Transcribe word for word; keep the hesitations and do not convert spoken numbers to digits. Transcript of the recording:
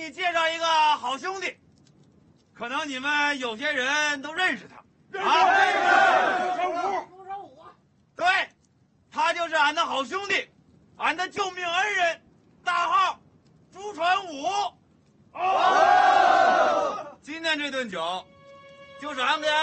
你介绍一个好兄弟，可能你们有些人都认识他。 认识认识，朱传武。 朱传武啊， 对，他就是俺的好兄弟，俺的救命恩人，大号朱传武。哦，今天这顿酒，就是俺给俺。